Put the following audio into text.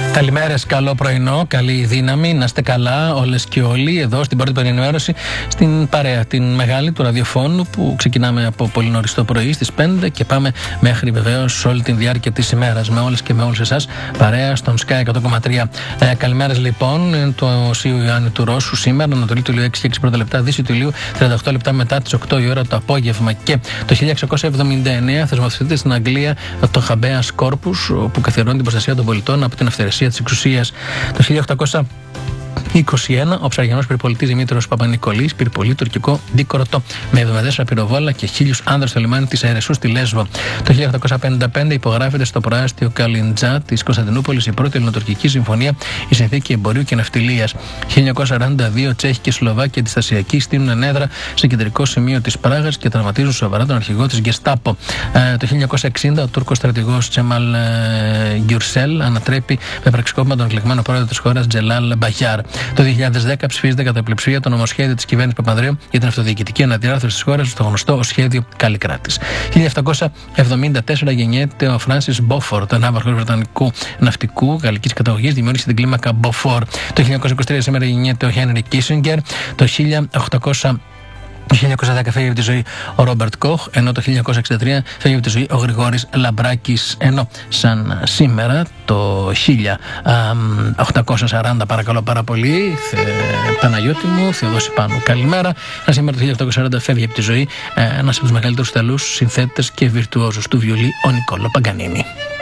Καλημέρες, καλό πρωινό, καλή δύναμη, να είστε καλά όλες και όλοι εδώ στην πρώτη ενημέρωση, στην παρέα την μεγάλη του ραδιοφώνου που ξεκινάμε από πολύ νωρίς το πρωί στις 5 και πάμε μέχρι βεβαίως όλη τη διάρκεια της ημέρας με όλες και με όλους εσάς παρέα στον Sky 100,3. Καλημέρες λοιπόν, το Οσίου Ιωάννη του Ρώσου σήμερα, Ανατολή του Ηλίου 6 και 6 πρώτα λεπτά, Δύση του Ηλίου 38 λεπτά μετά τις 8 η ώρα το απόγευμα. Και το 1679 θεσμοθετείται στην Αγγλία το Habeas Corpus που καθιερώνει την προστασία των πολιτών από την αυθαιρεσία της εξουσίας. Το 1821 ο ψαριανός πυρπολιτής Δημήτριος Παπανικολής πυρπολεί τουρκικό δίκορωτο με 74 πυροβόλα και 1.000 άνδρες στο λιμάνι της Αιρεσού στη Λέσβο. Το 1855 υπογράφεται στο προάστιο Καλιντζά της Κωνσταντινούπολης η πρώτη ελληνοτουρκική συμφωνία, η συνθήκη εμπορίου και ναυτιλίας. 1942 Τσέχοι και Σλοβάκοι αντιστασιακοί στείλουν ενέδρα σε κεντρικό σημείο της Πράγας και τραυματίζουν σοβαρά τον αρχηγό της Γκεστάπο. Το 1960 ο Τούρκος στρατηγός Τσεμάλ Γκιουρσέλ ανατρέπει με πραξικόπημα τον εκλεγμένο πρόεδρο της χώρας Τζελάλ Μπαγιάρ. Το 2010 ψηφίζεται κατά πλειοψηφία το νομοσχέδιο της κυβέρνησης Παπανδρέου για την αυτοδιοικητική αναδιάρθρωση της χώρας, στο γνωστό ως σχέδιο Καλλικράτης. 1774 γεννιέται ο Φράνσις Μπόφορντ, ναύαρχος βρετανικού ναυτικού γαλλικής καταγωγής, δημιούργησε την κλίμακα Μποφόρ. Το 1923 σήμερα γεννιέται ο Χένρι Κίσινγκερ. Το 1910 φεύγει από τη ζωή ο Ρόμπερτ Κοχ, ενώ το 1963 φεύγει από τη ζωή ο Γρηγόρης Λαμπράκης. Ενώ σαν σήμερα το 1840, παρακαλώ πάρα πολύ, Παναγιώτη μου, Θεοδόση Πάνου, καλημέρα. Σήμερα το 1840 φεύγει από τη ζωή ένας από τους μεγαλύτερους Ιταλούς συνθέτες και βιρτουόζους του βιολί, ο Νικόλο Παγκανίνη.